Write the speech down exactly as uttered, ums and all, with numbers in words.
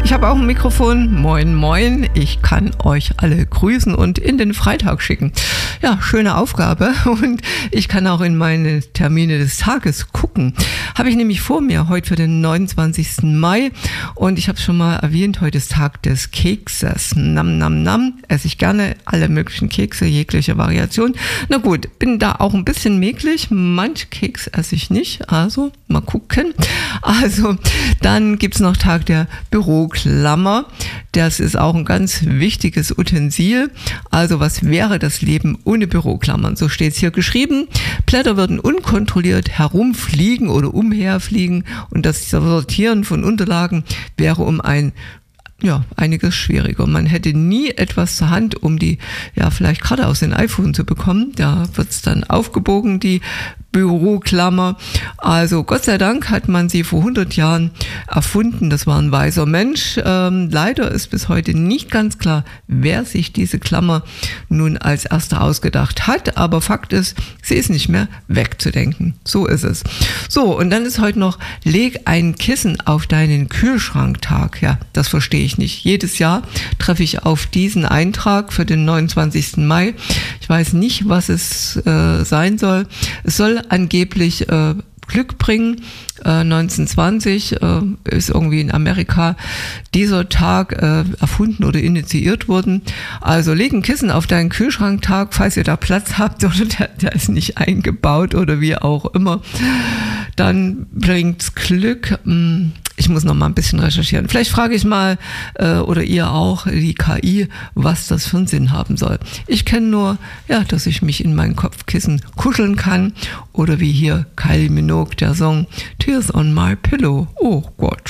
Ich habe auch ein Mikrofon. Moin, moin. Ich kann euch alle grüßen und in den Freitag schicken. Ja, schöne Aufgabe. Und ich kann auch in meine Termine des Tages gucken. Habe ich nämlich vor mir heute für den neunundzwanzigsten Mai. Und ich habe es schon mal erwähnt, heute ist Tag des Kekses. Nam, nam, nam. Esse ich gerne alle möglichen Kekse, jegliche Variation. Na gut, bin da auch ein bisschen mäglich. Manch Keks esse ich nicht. Also, mal gucken. Also, dann gibt es noch Tag der Büroklammer. Das ist auch ein ganz wichtiges Utensil. Also was wäre das Leben ohne Büroklammern? So steht es hier geschrieben. Blätter würden unkontrolliert herumfliegen oder umherfliegen und das Sortieren von Unterlagen wäre um ein Ja, einiges schwieriger. Man hätte nie etwas zur Hand, um die, ja, vielleicht gerade aus den iPhone zu bekommen. Da wird es dann aufgebogen, die Büroklammer. Also Gott sei Dank hat man sie vor hundert Jahren erfunden. Das war ein weiser Mensch. Ähm, leider ist bis heute nicht ganz klar, wer sich diese Klammer nun als erster ausgedacht hat. Aber Fakt ist, sie ist nicht mehr wegzudenken. So ist es. So, und dann ist heute noch, leg ein Kissen auf deinen Kühlschranktag. Ja, das verstehe ich nicht. Jedes Jahr treffe ich auf diesen Eintrag für den neunundzwanzigsten Mai. Ich weiß nicht, was es äh, sein soll. Es soll angeblich äh, Glück bringen. Äh, neunzehnhundertzwanzig äh, ist irgendwie in Amerika dieser Tag äh, erfunden oder initiiert worden. Also leg ein Kissen auf deinen Kühlschranktag, falls ihr da Platz habt oder der, der ist nicht eingebaut oder wie auch immer. Dann bringt's Glück. Ich muss noch mal ein bisschen recherchieren. Vielleicht frage ich mal äh, oder ihr auch die K I, was das für einen Sinn haben soll. Ich kenne nur, ja, dass ich mich in mein Kopfkissen kuscheln kann oder wie hier Kylie Minogue, der Song Tears on My Pillow. Oh Gott.